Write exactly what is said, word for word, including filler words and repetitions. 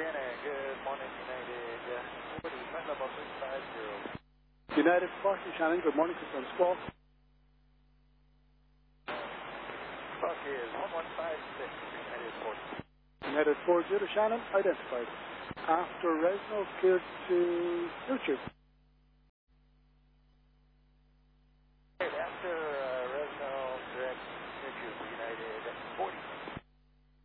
Shannon, good morning, United. Uh, forty, flight level three five zero. United forty, Shannon, good morning, confirm squawk. Squawk is one one five six, United forty. United four zero, Shannon, identified. After Resno, cleared to Newtube.